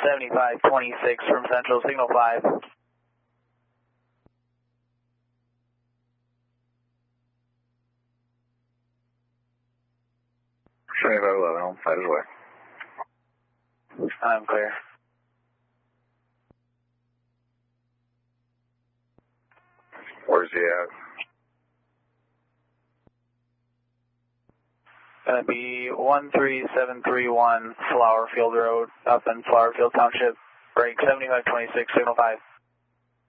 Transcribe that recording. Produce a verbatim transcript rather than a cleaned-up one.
seventy-five twenty-six from Central, signal five. seventy-five eleven, on side away. I'm clear. Where's he at? Gonna be one three seven three one Flowerfield Road, up in Flowerfield Township. Break seventy-five twenty-six, signal five.